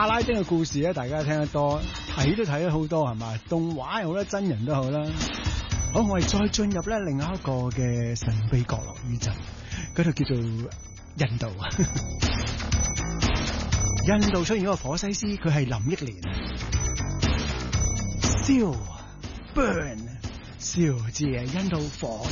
拉丁嘅故事咧，大家聽得多，睇都睇咗好多係嘛，動畫又好啦，真人都好啦。好，我哋再進入咧另一個嘅神秘角落宇宙，嗰度叫做印度啊。印度出現嗰個火西斯，佢係林憶蓮。燒 burn 燒字係印度火